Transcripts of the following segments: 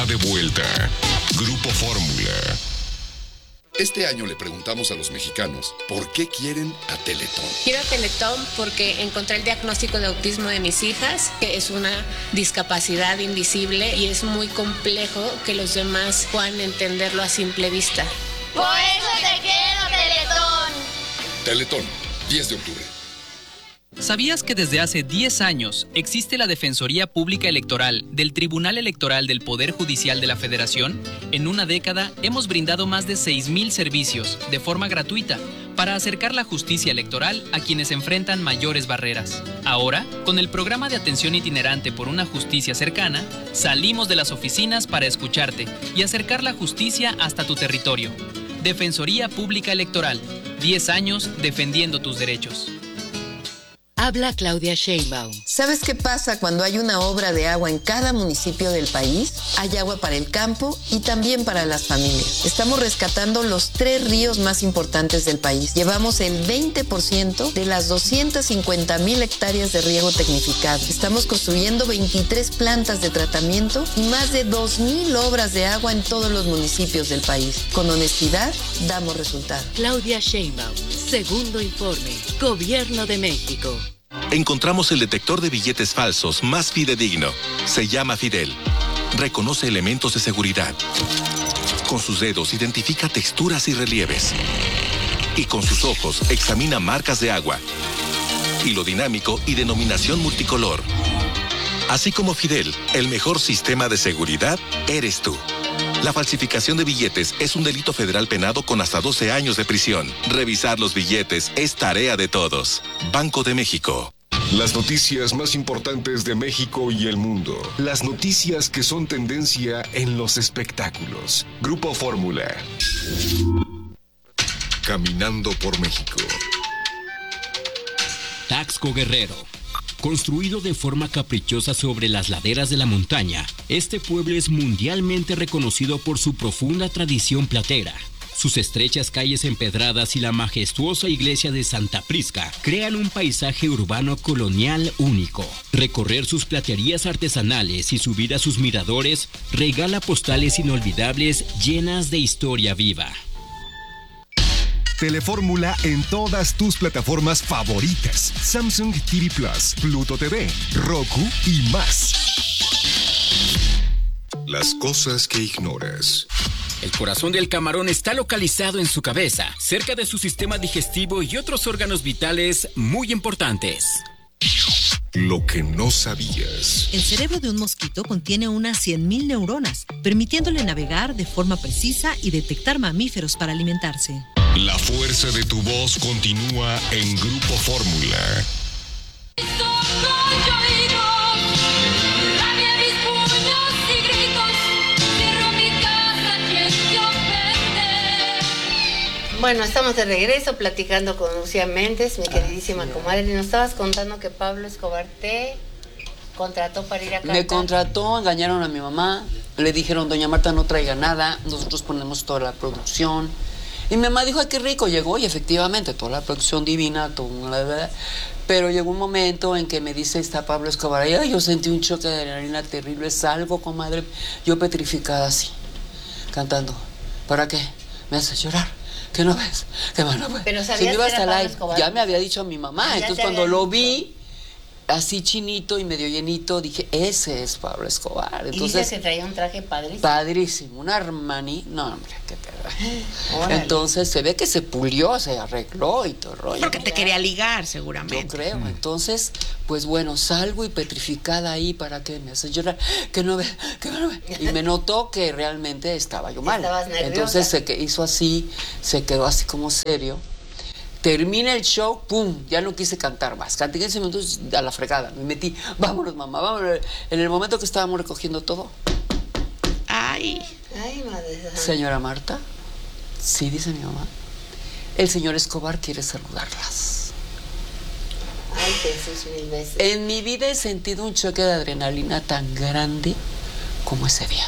está de vuelta. Grupo Fórmula. Este año le preguntamos a los mexicanos por qué quieren a Teletón. Quiero a Teletón porque encontré el diagnóstico de autismo de mis hijas, que es una discapacidad invisible y es muy complejo que los demás puedan entenderlo a simple vista. Por eso te quiero, Teletón. Teletón, 10 de octubre. ¿Sabías que desde hace 10 años existe la Defensoría Pública Electoral del Tribunal Electoral del Poder Judicial de la Federación? En una década hemos brindado más de 6,000 servicios de forma gratuita para acercar la justicia electoral a quienes enfrentan mayores barreras. Ahora, con el programa de atención itinerante por una justicia cercana, salimos de las oficinas para escucharte y acercar la justicia hasta tu territorio. Defensoría Pública Electoral, 10 años defendiendo tus derechos. Habla Claudia Sheinbaum. ¿Sabes qué pasa cuando hay una obra de agua en cada municipio del país? Hay agua para el campo y también para las familias. Estamos rescatando los 3 ríos más importantes del país. Llevamos el 20% de las 250,000 hectáreas de riego tecnificado. Estamos construyendo 23 plantas de tratamiento y más de 2,000 obras de agua en todos los municipios del país. Con honestidad, damos resultados. Claudia Sheinbaum, segundo informe, Gobierno de México. Encontramos el detector de billetes falsos más fidedigno. Se llama Fidel. Reconoce elementos de seguridad. Con sus dedos identifica texturas y relieves. Y con sus ojos examina marcas de agua. Hilo dinámico y denominación multicolor. Así como Fidel, el mejor sistema de seguridad eres tú. La falsificación de billetes es un delito federal penado con hasta 12 años de prisión. Revisar los billetes es tarea de todos. Banco de México. Las noticias más importantes de México y el mundo. Las noticias que son tendencia en los espectáculos. Grupo Fórmula. Caminando por México. Taxco Guerrero. Construido de forma caprichosa sobre las laderas de la montaña, este pueblo es mundialmente reconocido por su profunda tradición platera. Sus estrechas calles empedradas y la majestuosa iglesia de Santa Prisca crean un paisaje urbano colonial único. Recorrer sus platerías artesanales y subir a sus miradores regala postales inolvidables llenas de historia viva. Telefórmula en todas tus plataformas favoritas. Samsung TV Plus, Pluto TV, Roku y más. Las cosas que ignoras. El corazón del camarón está localizado en su cabeza, cerca de su sistema digestivo y otros órganos vitales muy importantes. Lo que no sabías. El cerebro de un mosquito contiene unas 100,000 neuronas, permitiéndole navegar de forma precisa y detectar mamíferos para alimentarse. La fuerza de tu voz continúa en Grupo Fórmula. Bueno, estamos de regreso platicando con Lucía Méndez, mi queridísima comadre. Nos estabas contando que Pablo Escobar te contrató para ir a cantar. Me contrató, engañaron a mi mamá, le dijeron, doña Marta, no traiga nada, nosotros ponemos toda la producción. Y mi mamá dijo, ay, qué rico, llegó y efectivamente toda la producción divina, pero llegó un momento en que me dice, está Pablo Escobar, y yo sentí un choque de adrenalina terrible, salgo, comadre, yo petrificada así, cantando. ¿Para qué? Me hace llorar. ¿Qué no ves? ¿Qué más no ves? Pero sabías que era Pablo Escobar. Ya me había dicho a mi mamá, entonces cuando lo vi, así chinito y medio llenito, dije, ese es Pablo Escobar. Entonces, y dice que traía un traje padrísimo. Padrísimo, un Armani. No, hombre, qué perra. Entonces se ve que se pulió, se arregló y todo el rollo. Porque te quería ligar, seguramente. Yo creo. Entonces, pues bueno, salgo y petrificada ahí para que me hace llorar. Que no ve, que no ve. Y me notó que realmente estaba yo mal. Estabas nerviosa. Entonces hizo así, se quedó así como serio. Termina el show, ¡pum! Ya no quise cantar más. Canté 15 minutos a la fregada. Me metí, vámonos, mamá, vámonos. En el momento que estábamos recogiendo todo. Ay, madre. Señora Marta, sí, dice mi mamá, el señor Escobar quiere saludarlas. Ay, Jesús, mil veces. En mi vida he sentido un choque de adrenalina tan grande como ese día.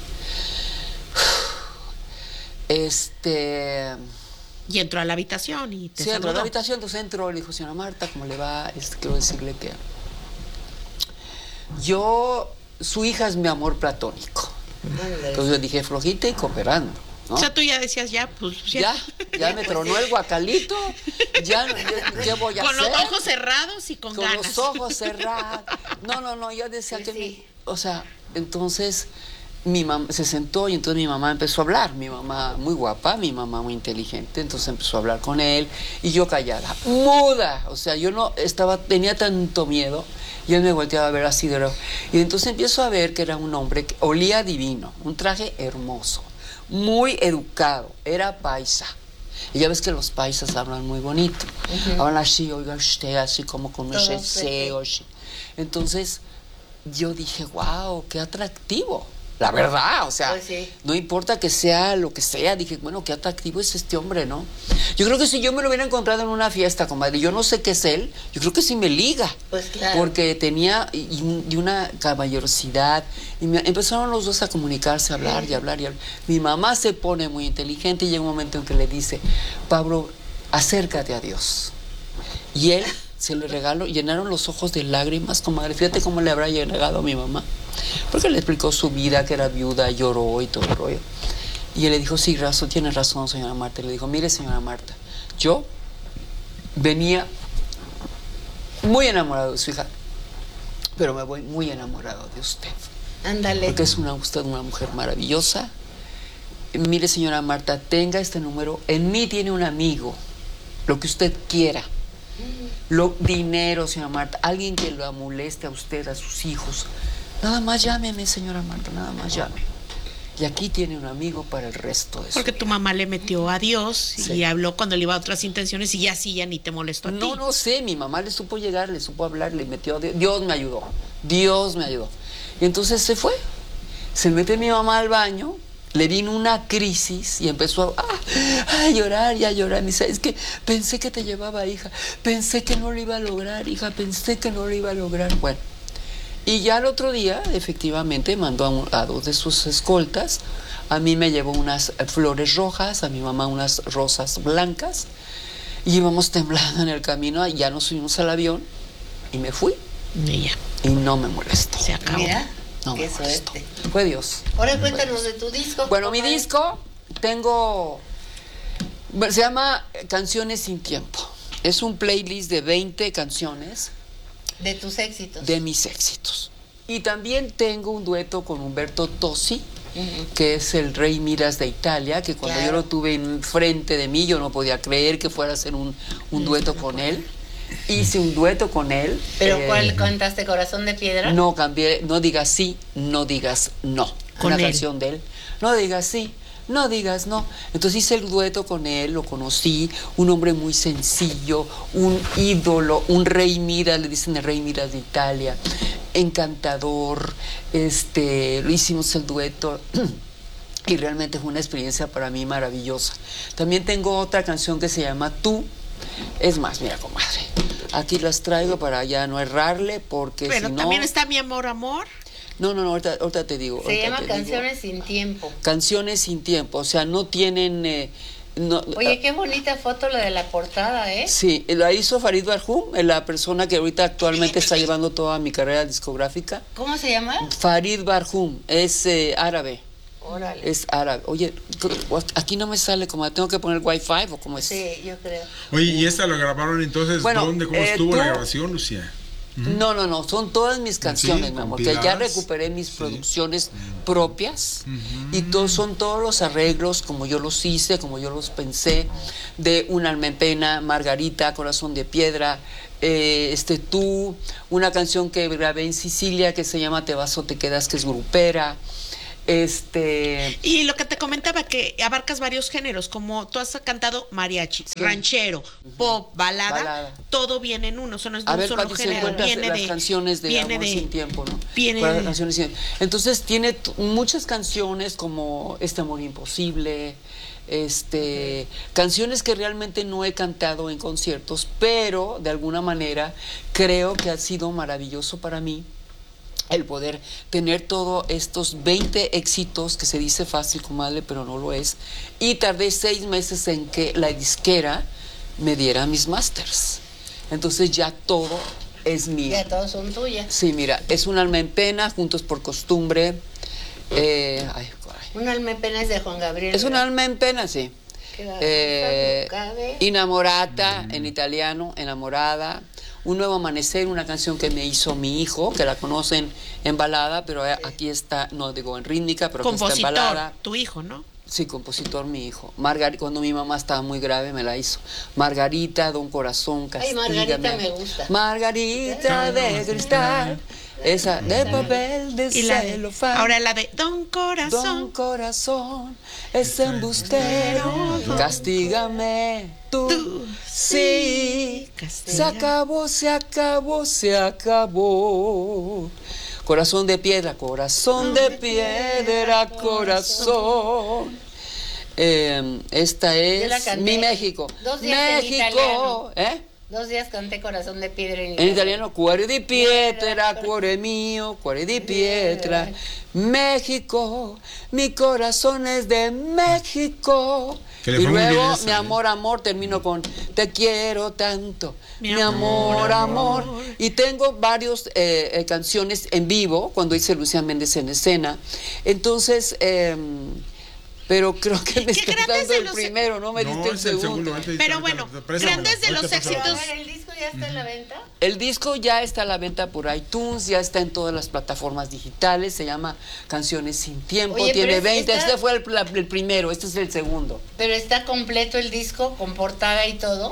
Y entró a la habitación y te saludó. Sí, entró a la habitación, entonces entró, le dijo, señora Marta, ¿cómo le va? Quiero decirle que su hija es mi amor platónico. Entonces yo dije, flojita y cooperando, ¿no? O sea, tú ya decías, ya, pues... Ya me tronó el guacalito, ¿qué voy a hacer? Con los ojos cerrados y con ganas. Con los ojos cerrados. No, yo decía o sea, entonces mi mamá se sentó y entonces mi mamá empezó a hablar. Mi mamá muy guapa, mi mamá muy inteligente, entonces empezó a hablar con él y yo callada, muda. O sea, yo tenía tanto miedo y él me volteaba a ver así de rojo. Y entonces empiezo a ver que era un hombre que olía divino, un traje hermoso, muy educado, era paisa. Y ya ves que los paisas hablan muy bonito. Hablan así, oiga usted, así como con un deseo. Entonces yo dije, wow, qué atractivo. La verdad, o sea, no importa que sea lo que sea, dije, bueno, qué atractivo es este hombre, ¿no? Yo creo que si yo me lo hubiera encontrado en una fiesta, comadre, yo no sé qué es él, yo creo que sí me liga. Pues claro. Porque tenía y una caballerosidad, y empezaron los dos a comunicarse, a hablar y hablar y hablar. Mi mamá se pone muy inteligente y llega un momento en que le dice, Pablo, acércate a Dios. Y él se le regaló, llenaron los ojos de lágrimas, comadre. Fíjate cómo le habrá llegado a mi mamá. Porque le explicó su vida, que era viuda, lloró y todo el rollo. Y él le dijo, sí, tiene razón, señora Marta. Y le dijo, mire, señora Marta, yo venía muy enamorado de su hija, pero me voy muy enamorado de usted. Ándale. Porque es usted una mujer maravillosa. Mire, señora Marta, tenga este número. En mí tiene un amigo, lo que usted quiera. Dinero, señora Marta, alguien que lo moleste a usted, a sus hijos. Nada más llámeme, señora Marta, nada más llame. Y aquí tiene un amigo para el resto de su vida. Porque tu mamá le metió a Dios y habló cuando le iba a otras intenciones y ya ni te molestó a ti. No sé, mi mamá le supo llegar, le supo hablar, le metió a Dios. Dios me ayudó. Y entonces se fue. Se mete mi mamá al baño, le vino una crisis y empezó a llorar y a llorar. Me dice, es que pensé que te llevaba, hija. Pensé que no lo iba a lograr, hija. Pensé que no lo iba a lograr. Bueno. Y ya el otro día, efectivamente, mandó a dos de sus escoltas. A mí me llevó unas flores rojas, a mi mamá unas rosas blancas. Y íbamos temblando en el camino, ya nos subimos al avión y me fui. Y no me molestó. Se acabó. Mira, no qué me molestó. suerte. Fue Dios. Ahora cuéntanos de tu disco. Bueno, mi disco, se llama Canciones sin Tiempo. Es un playlist de 20 canciones. De tus éxitos. De mis éxitos. Y también tengo un dueto con Umberto Tozzi, que es el rey Midas de Italia, que cuando yo lo tuve enfrente de mí, yo no podía creer que fuera a hacer un dueto con él. Hice un dueto con él. ¿Pero cuál cantaste? ¿Corazón de Piedra? No, cambié, No digas sí, no digas no. Una canción de él. No digas sí, no digas no. Entonces hice el dueto con él, lo conocí, un hombre muy sencillo, un ídolo, un rey Midas, le dicen el rey Midas de Italia, encantador. Lo hicimos el dueto y realmente fue una experiencia para mí maravillosa. También tengo otra canción que se llama Tú. Es más, mira, comadre, aquí las traigo para ya no errarle, porque pero si no... también está Mi Amor, Amor. No, ahorita te digo. Se llama Canciones sin Tiempo. Canciones sin Tiempo, o sea, no tienen... Oye, qué bonita foto la de la portada, ¿eh? Sí, la hizo Farid Barhum, la persona que ahorita actualmente está llevando toda mi carrera discográfica. ¿Cómo se llama? Farid Barhum, es árabe. Órale. Es árabe. Oye, aquí no me sale, como tengo que poner Wi-Fi o cómo es. Sí, yo creo. Oye, ¿y esta lo grabaron entonces? Bueno, ¿Dónde? ¿Cómo estuvo la grabación, Lucía? No, son todas mis canciones, mi amor, que ya recuperé mis producciones propias y son todos los arreglos como yo los hice, como yo los pensé, de Un alma en pena, Margarita, Corazón de Piedra, Tú, una canción que grabé en Sicilia que se llama Te vas o te quedas, que es grupera. Y lo que te comentaba, que abarcas varios géneros, como tú has cantado mariachi, ranchero, pop, balada, todo viene en uno, no es de un solo género. Viene las canciones de Amor sin Tiempo, ¿no? Entonces tiene muchas canciones como Este amor imposible, canciones que realmente no he cantado en conciertos, pero de alguna manera creo que ha sido maravilloso para mí el poder tener todos estos 20 éxitos, que se dice fácil, comadre, pero no lo es. Y tardé 6 meses en que la disquera me diera mis masters. Entonces ya todo es mío. Ya todos son tuyas. Sí, mira, es Un alma en pena, Juntos por costumbre, Un alma en pena es de Juan Gabriel. Es un alma en pena, sí. Innamorata, en italiano, enamorada. Un nuevo amanecer, una canción que me hizo mi hijo, que la conocen en balada, pero aquí está, no digo en rítmica, pero aquí está en balada. Tu hijo, ¿no? Sí, compositor, mi hijo. Cuando mi mamá estaba muy grave me la hizo. Margarita, Don Corazón, castígame. Ay, Margarita me gusta. Margarita de cristal. Esa de papel de celofán. Ahora la de Don Corazón. Don Corazón es embustero. Castígame tú. Sí. Se acabó, se acabó, se acabó. Corazón de piedra, corazón de piedra, corazón. Esta es mi México. 2 días México, en 2 días canté Corazón de piedra en italiano. Cuore di pietra, cuore mío, cuore di pietra. México, mi corazón es de México. Y luego, mi amor, amor, termino con te quiero tanto, mi amor, amor. Y tengo varios canciones en vivo, cuando hice Lucía Méndez en escena. Entonces, pero creo que me está dando el primero, no me diste el segundo. Pero bueno, grandes de los éxitos. ¿El disco ya está en la venta? El disco ya está a la venta por iTunes, ya está en todas las plataformas digitales, se llama Canciones sin Tiempo. Oye, tiene 20, este fue el primero, este es el segundo. Pero está completo el disco, con portada y todo.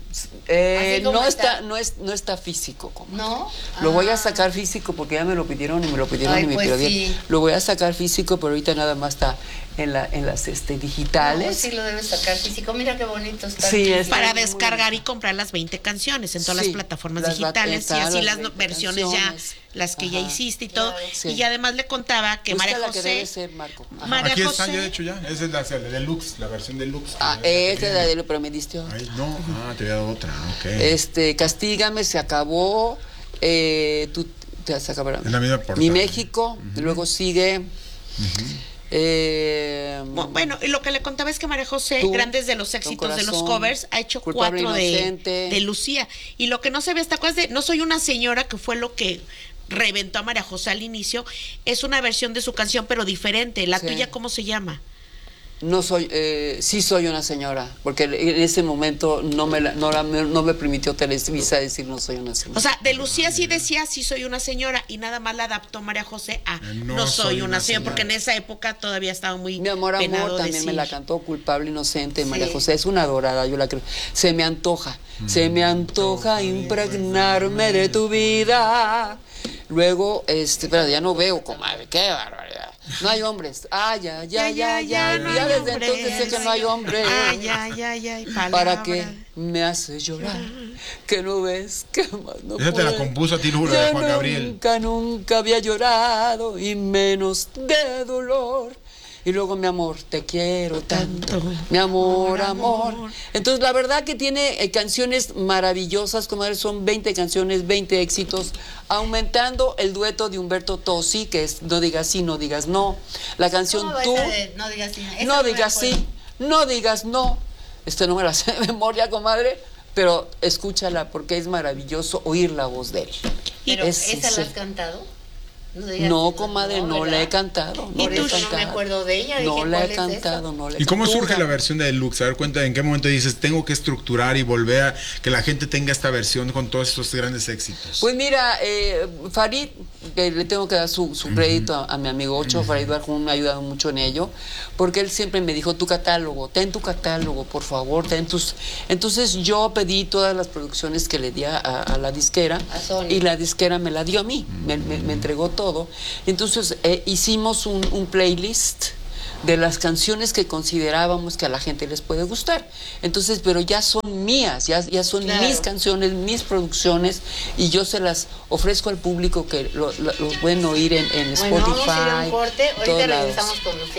No está físico. ¿No? Lo voy a sacar físico porque ya me lo pidieron y me lo pidieron y me pidieron. Sí. Lo voy a sacar físico, pero ahorita nada más está en las digitales. No, sí lo debes sacar físico. Mira qué bonito está. Sí, para descargar y comprar las 20 canciones en todas las plataformas digitales y así las versiones canciones. Ya las que ya hiciste y todo. Claro, y además le contaba que María José. Que debe ser, Marco. María Aquí José, está ya hecho ya. Esa es la deluxe, la versión deluxe. Esa es la deluxe, pero me diste otra. Te había dado otra. Okay. Castígame, se acabó. Tú te vas a acabar. En la misma portada. Mi México, luego sigue. Bueno, y lo que le contaba es que María José, grandes de los éxitos Corazón, de los covers, ha hecho 4 de Lucía. Y lo que no se ve, ¿te acuerdas de No soy una señora, que fue lo que reventó a María José al inicio? Es una versión de su canción, pero diferente. ¿La tuya cómo se llama? No soy, sí soy una señora, porque en ese momento no me permitió Televisa decir no soy una señora. O sea, de Lucía sí decía sí soy una señora y nada más la adaptó María José a no soy una señora, porque en esa época todavía estaba muy Mi amor, amor también me la cantó Culpable, Inocente, María José, es una adorada, yo la creo. Se me antoja impregnarme de tu vida. Luego, pero ya no veo, comadre, qué barbaridad. No hay hombres. Ya desde entonces sé que no hay hombres. ¿Para qué me haces llorar? Que no ves que más no Esa te la compuso a ti, Lula, de Juan Gabriel. Nunca había llorado, y menos de dolor. Y luego, mi amor, te quiero tanto, mi amor, amor. Entonces, la verdad que tiene canciones maravillosas, como son 20 canciones, 20 éxitos, aumentando el dueto de Humberto Tozzi, que es No digas sí, no digas no. La canción Tú, No digas sí, no digas sí, no digas no. No me la sé de memoria, comadre, pero escúchala porque es maravilloso oír la voz de él. ¿Pero esa la has cantado? No, comadre, no la he cantado. No me acuerdo de ella. No la he cantado, no la he cantado. ¿Y cómo surge la versión de Deluxe? A ver, cuenta, ¿en qué momento dices, tengo que estructurar y volver a que la gente tenga esta versión con todos estos grandes éxitos? Pues mira, Farid, que le tengo que dar su crédito a mi amigo Ocho, Farid Barjún me ha ayudado mucho en ello, porque él siempre me dijo, ten tu catálogo, por favor, ten tus... Entonces yo pedí todas las producciones que le di a la disquera, y la disquera me la dio a mí, me entregó todo. Entonces hicimos un playlist de las canciones que considerábamos que a la gente les puede gustar. Entonces, pero ya son mías, ya son mis canciones, mis producciones, y yo se las ofrezco al público que los pueden oír en Spotify. Vamos a ir a un corte, ahorita regresamos con Lucía.